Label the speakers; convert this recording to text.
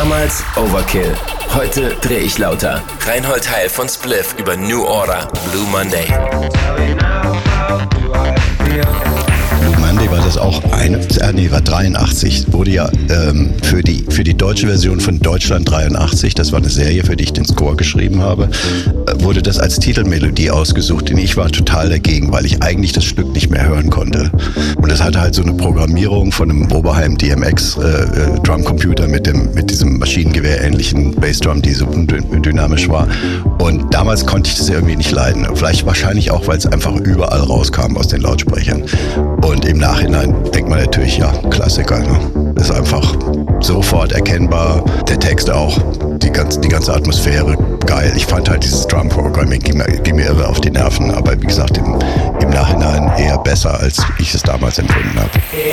Speaker 1: Damals Overkill. Heute dreh ich lauter. Reinhold Heil von Spliff über New Order, Blue Monday.
Speaker 2: Blue Monday war das auch war 83. Wurde ja für die deutsche Version von Deutschland 83, das war eine Serie, für die ich den Score geschrieben habe, wurde das als Titelmelodie ausgesucht. Und ich war total dagegen, weil ich eigentlich das Stück nicht mehr hören konnte. Und das hatte halt so eine Programmierung von einem Oberheim DMX Drumcomputer mit diesem Maschinengewehr-ähnlichen Bassdrum, die so dynamisch war. Und damals konnte ich das irgendwie nicht leiden. Vielleicht wahrscheinlich auch, weil es einfach überall rauskam aus den Lautsprechern. Und im Nachhinein denkt man natürlich, ja, Klassiker, ne? Ist einfach sofort erkennbar. Der Text auch, die ganze Atmosphäre, geil. Ich fand halt dieses Drum-Programming ging mir irre auf die Nerven. Aber wie gesagt, im Nachhinein eher besser, als ich es damals empfunden habe.